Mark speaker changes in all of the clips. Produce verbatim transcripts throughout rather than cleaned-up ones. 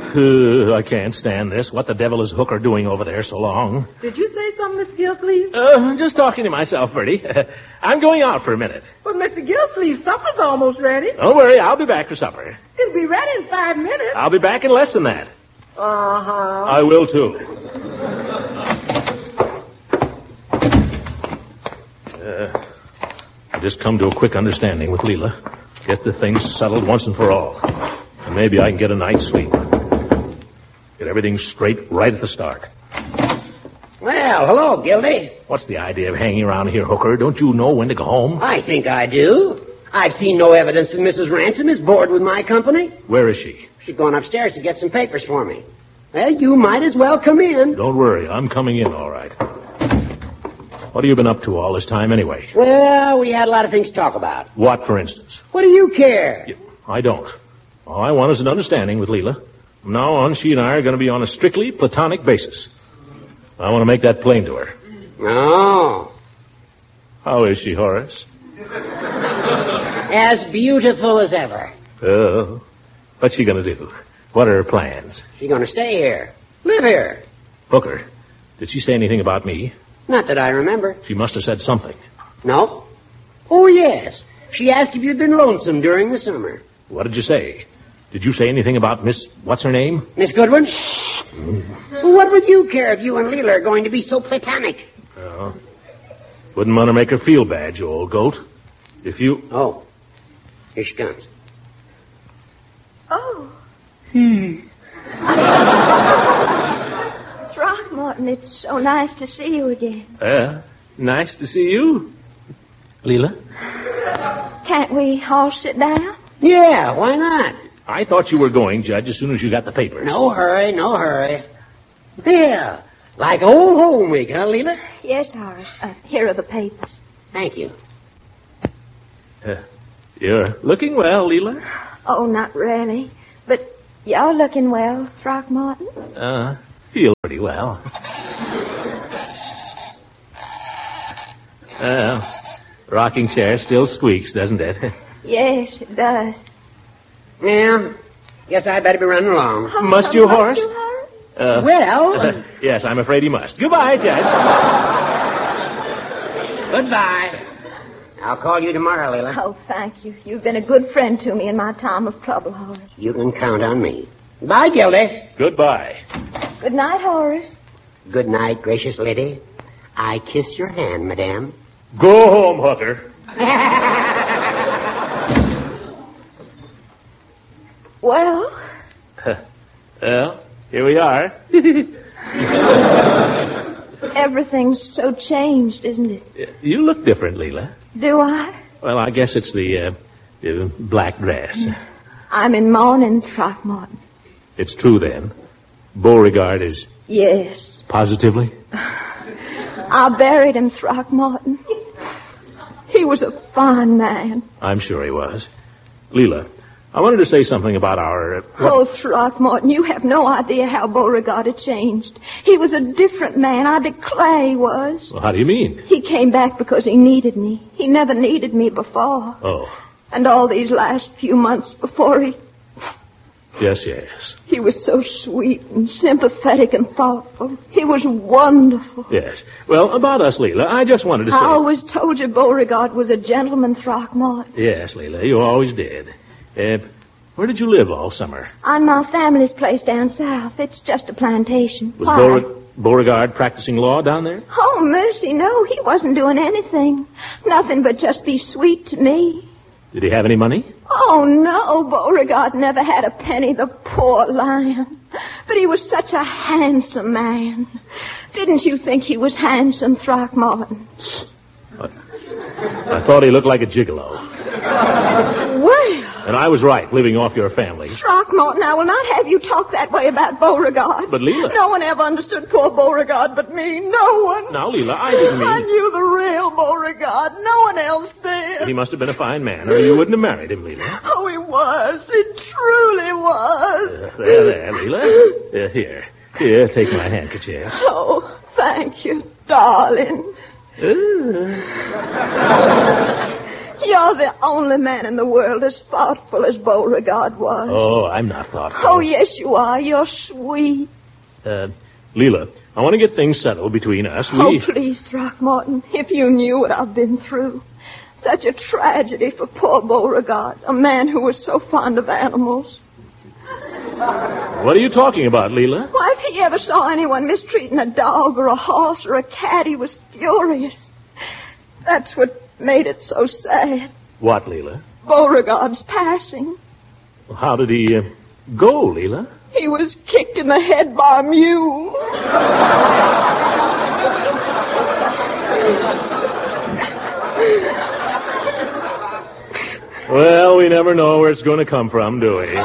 Speaker 1: Uh, I can't stand this. What the devil is Hooker doing over there so long?
Speaker 2: Did you say something, Mister Gillsleeve?
Speaker 1: Uh, just talking to myself, Bertie. I'm going out for a minute.
Speaker 2: But, Mister Gillsleeve, supper's almost ready.
Speaker 1: Don't worry, I'll be back for supper.
Speaker 2: It'll be ready in five minutes.
Speaker 1: I'll be back in less than that.
Speaker 2: Uh-huh.
Speaker 1: I will, too. Uh, I just come to a quick understanding with Leela. Get the things settled once and for all. And maybe I can get a night's sleep. Get everything straight right at the start.
Speaker 3: Well, hello, Gildy.
Speaker 1: What's the idea of hanging around here, Hooker? Don't you know when to go home?
Speaker 3: I think I do. I've seen no evidence that Missus Ransom is bored with my company.
Speaker 1: Where is she?
Speaker 3: She's gone upstairs to get some papers for me. Well, you might as well come in.
Speaker 1: Don't worry, I'm coming in all right. What have you been up to all this time anyway?
Speaker 3: Well, we had a lot of things to talk about.
Speaker 1: What, for instance?
Speaker 3: What do you care?
Speaker 1: I don't. All I want is an understanding with Leela. From now on, she and I are going to be on a strictly platonic basis. I want to make that plain to her.
Speaker 3: Oh.
Speaker 1: How is she, Horace?
Speaker 3: As beautiful as ever.
Speaker 1: Oh. What's she going to do? What are her plans?
Speaker 3: She's going to stay here. Live here.
Speaker 1: Hooker, did she say anything about me?
Speaker 3: Not that I remember.
Speaker 1: She must have said something.
Speaker 3: No? Oh, yes. She asked if you'd been lonesome during the summer.
Speaker 1: What did you say? Did you say anything about Miss... What's her name?
Speaker 3: Miss Goodwin? Mm. What would you care if you and Leela are going to be so platonic?
Speaker 1: Oh. Wouldn't want to make her feel bad, you old goat. If you...
Speaker 3: Oh. Here she comes.
Speaker 4: Oh.
Speaker 1: Hmm.
Speaker 4: Throckmorton, it's so nice to see you again.
Speaker 1: Uh, nice to see you. Leela?
Speaker 4: Can't we all sit down?
Speaker 3: Yeah, why not?
Speaker 1: I thought you were going, Judge, as soon as you got the papers.
Speaker 3: No hurry, no hurry. Yeah, like old home week, huh, Leela?
Speaker 4: Yes, Horace. Uh, here are the papers.
Speaker 3: Thank you.
Speaker 1: Uh, you're looking well, Leela.
Speaker 4: Oh, not really. But you're looking well, Throckmorton.
Speaker 1: Uh, feel pretty well. Uh, rocking chair still squeaks, doesn't it?
Speaker 4: Yes, it does.
Speaker 3: Yeah, guess I'd better be running along.
Speaker 4: Oh,
Speaker 1: Must you,
Speaker 4: must
Speaker 1: Horace?
Speaker 4: you, Horace?
Speaker 1: Uh,
Speaker 3: well...
Speaker 1: Uh, yes, I'm afraid he must. Goodbye, Judge.
Speaker 3: Goodbye. I'll call you tomorrow, Leela.
Speaker 4: Oh, thank you. You've been a good friend to me in my time of trouble, Horace.
Speaker 3: You can count on me. Bye, Gildy.
Speaker 1: Goodbye.
Speaker 4: Good night, Horace.
Speaker 3: Good night, gracious lady. I kiss your hand, madame.
Speaker 1: Go home, Hooker.
Speaker 4: Well?
Speaker 1: Well, here we are.
Speaker 4: Everything's so changed, isn't it?
Speaker 1: You look different, Leela.
Speaker 4: Do I?
Speaker 1: Well, I guess it's the, uh, the black dress.
Speaker 4: I'm in mourning, Throckmorton.
Speaker 1: It's true, then. Beauregard is...
Speaker 4: Yes.
Speaker 1: Positively?
Speaker 4: I buried him, Throckmorton. He was a fine man.
Speaker 1: I'm sure he was. Leela, I wanted to say something about our... Uh,
Speaker 4: oh, Throckmorton, you have no idea how Beauregard had changed. He was a different man, I declare he was.
Speaker 1: Well, how do you mean?
Speaker 4: He came back because he needed me. He never needed me before.
Speaker 1: Oh.
Speaker 4: And all these last few months before he...
Speaker 1: Yes, yes.
Speaker 4: He was so sweet and sympathetic and thoughtful. He was wonderful.
Speaker 1: Yes. Well, about us, Leela, I just wanted to say...
Speaker 4: I always told you Beauregard was a gentleman, Throckmorton.
Speaker 1: Yes, Leela, you always did. Uh, where did you live all summer?
Speaker 4: On my family's place down south. It's just a plantation.
Speaker 1: Was
Speaker 4: Why?
Speaker 1: Beaure- Beauregard practicing law down there?
Speaker 4: Oh, mercy, no. He wasn't doing anything. Nothing but just be sweet to me.
Speaker 1: Did he have any money?
Speaker 4: Oh, no, Beauregard never had a penny, the poor lion. But he was such a handsome man. Didn't you think he was handsome, Throckmorton?
Speaker 1: I, I thought he looked like a gigolo.
Speaker 4: Well...
Speaker 1: And I was right, living off your family.
Speaker 4: Throckmorton, I will not have you talk that way about Beauregard.
Speaker 1: But, Leela...
Speaker 4: No one ever understood poor Beauregard but me. No one.
Speaker 1: Now, Leela, I didn't mean...
Speaker 4: I knew the real Beauregard. No one else did.
Speaker 1: He must have been a fine man, or you wouldn't have married him, Leela.
Speaker 4: Oh, he was. He truly was.
Speaker 1: Uh, there, there, Leela. Uh, here. Here, take my handkerchief.
Speaker 4: Oh, thank you, darling.
Speaker 1: Uh.
Speaker 4: You're the only man in the world as thoughtful as Beauregard was.
Speaker 1: Oh, I'm not thoughtful.
Speaker 4: Oh, yes, you are. You're sweet.
Speaker 1: Uh, Leela, I want to get things settled between us.
Speaker 4: Oh,
Speaker 1: We...
Speaker 4: please, Throckmorton, if you knew what I've been through. Such a tragedy for poor Beauregard, a man who was so fond of animals.
Speaker 1: What are you talking about, Leela?
Speaker 4: Why, if he ever saw anyone mistreating a dog or a horse or a cat, he was furious. That's what made it so sad.
Speaker 1: What, Leela?
Speaker 4: Beauregard's passing.
Speaker 1: How did he uh, go, Leela?
Speaker 4: He was kicked in the head by a mule.
Speaker 1: Well, we never know where it's going to come from, do we?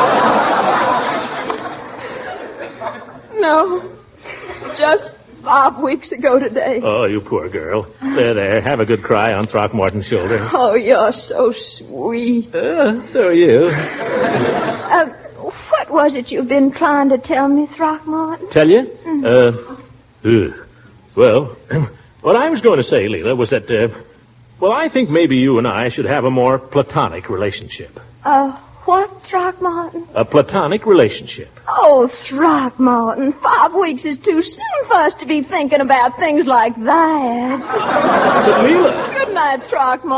Speaker 4: No, just five weeks ago today.
Speaker 1: Oh, you poor girl. There, there. Have a good cry on Throckmorton's shoulder.
Speaker 4: Oh, you're so sweet.
Speaker 1: Uh, so are you.
Speaker 4: Uh, what was it you've been trying to tell me, Throckmorton?
Speaker 1: Tell you? Mm. Uh, ugh. Well, what I was going to say, Leela, was that, uh, well, I think maybe you and I should have a more platonic relationship.
Speaker 4: Uh, what, Throckmorton?
Speaker 1: A platonic relationship.
Speaker 4: Oh, Throckmorton, five weeks is too soon for us to be thinking about things like that.
Speaker 1: But, Leela...
Speaker 4: Good night, Throckmorton.